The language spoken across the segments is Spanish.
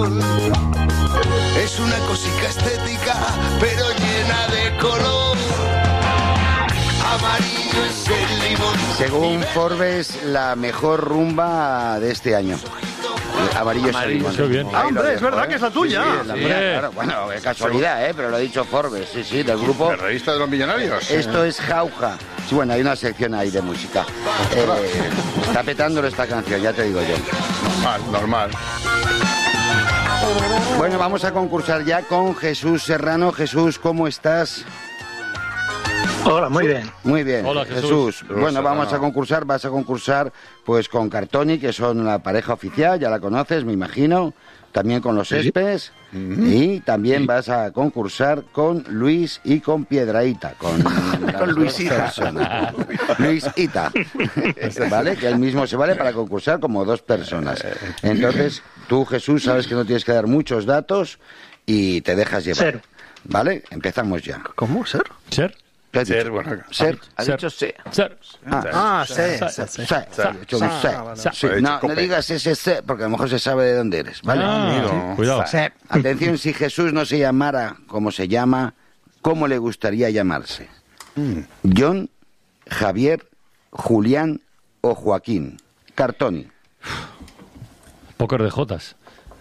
Es una cosica estética, pero llena de color. Amarillo es el limón. Según Forbes, la mejor rumba de este año. Amarillo es el limón. Qué bien. Ah, hombre, es verdad que es la tuya. Sí, es la mía, claro. Bueno, es casualidad, pero lo ha dicho Forbes, sí, del grupo. ¿La revista de los millonarios? Esto es Jauja. Sí, bueno, hay una sección ahí de música. Está petándolo esta canción, ya te digo yo. Normal. Bueno, vamos a concursar ya con Jesús Serrano. Jesús, ¿cómo estás? Hola, muy bien. Muy bien. Hola, Jesús. Bueno, vas a concursar pues con Cartoni, que son la pareja oficial, ya la conoces, me imagino. También con los Espes. Y también vas a concursar con Luis y con Piedrahíta. Con Luisita. Luisita. ¿Vale? Que él mismo se vale para concursar como dos personas. Entonces, tú, Jesús, sabes que no tienes que dar muchos datos y te dejas llevar. Ser. ¿Vale? Empezamos ya. ¿Cómo? ¿Ser? ¿Ser? Ser, bueno. Ser. Ha dicho C. Ser. No digas ese, porque a lo mejor se sabe de dónde eres, ¿vale? Cuidado. Atención, si Jesús no se llamara como se llama, ¿cómo le gustaría llamarse? John, Javier, Julián o Joaquín. Cartoni. Póker de Jotas.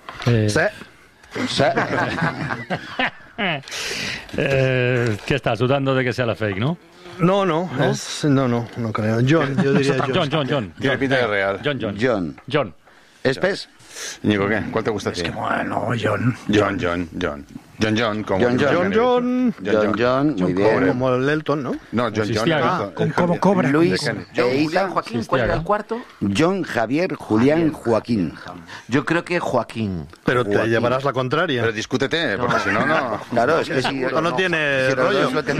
¿Qué estás dudando de que sea la fake, no? No creo. John, yo diría John. Tiene pinta de real. John. ¿Espes? Íñigo, ¿qué? ¿Cuál te gusta a ti? Bueno, John. John, como John, muy bien. Como el Elton, ¿no? No, John. ¿Cómo cobra? Luis, Julián, Joaquín, ¿cuál era el cuarto? John, Javier, Julián, Joaquín. Yo creo que Joaquín. Pero te llevarás la contraria. Pero discútete, porque si no, no. Claro, es que si No tiene rollo.